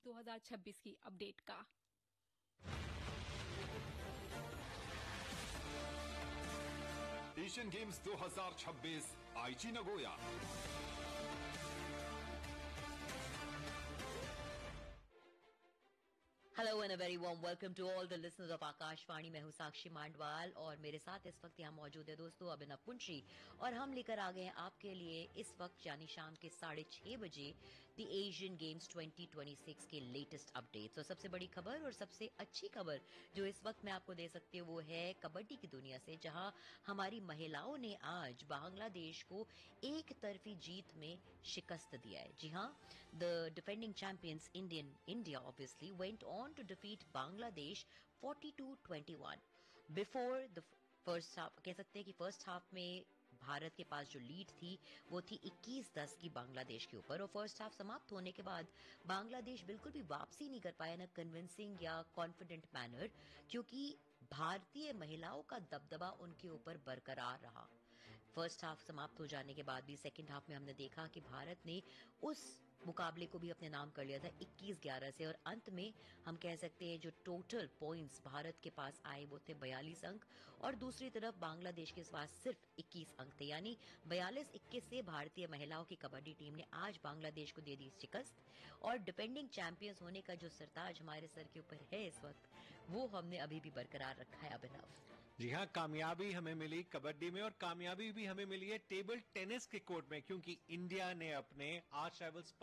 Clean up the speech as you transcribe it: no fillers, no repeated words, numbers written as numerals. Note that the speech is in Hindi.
2026 की अपडेट का। एशियन गेम्स 2026 आईची Nagoya. Hello and a very warm welcome to all the listeners of Akashvani. मैं हूं साक्षी मांडवाल और मेरे साथ इस वक्त यहाँ मौजूद है दोस्तों अभिनव पुंशी, और हम लेकर आ गए हैं आपके लिए इस वक्त यानी शाम के 6:30 बजे द एशियन गेम्स 2026 के लेटेस्ट अपडेट्स। और सबसे बड़ी खबर और सबसे अच्छी खबर जो इस वक्त मैं आपको दे सकती हूँ वो है कबड्डी की दुनिया से, जहां हमारी महिलाओं ने आज बांग्लादेश को एक तरफी जीत में शिकस्त दिया है। जी हाँ, the defending champions India obviously went on to defeat Bangladesh 42-21 before the first half। कह सकते हैं कि फर्स्ट हाफ में भारत के पास जो लीड थी वो थी 21-10 की बांग्लादेश के ऊपर, और फर्स्ट हाफ समाप्त होने के बाद बांग्लादेश बिल्कुल भी वापसी नहीं कर पाया ना कन्विंसिंग या कॉन्फिडेंट मैनर, क्योंकि भारतीय महिलाओं का दबदबा उनके ऊपर बरकरार रहा। फर्स्ट हाफ समाप्त हो जाने के बाद भी सेकंड हाफ में हमने देखा कि भारत ने उस मुकाबले को भी अपने नाम कर लिया था 21-11 से, और अंत में हम कह सकते हैं जो टोटल पॉइंट्स भारत के पास आए वो थे 42 अंक, और दूसरी तरफ बांग्लादेश के पास सिर्फ 21 अंक थे। यानी 42-21 से भारतीय महिलाओं की कबड्डी टीम ने आज बांग्लादेश को दे दी शिकस्त, और डिफेंडिंग चैंपियंस होने का जो सरताज हमारे सर के ऊपर है इस वक्त वो हमने अभी भी बरकरार रखा है। अभिनव जी हाँ, कामयाबी हमें मिली कबड्डी में और कामयाबी भी हमें मिली है टेबल टेनिस के कोर्ट में, क्योंकि इंडिया ने अपने आर्च राइवल्स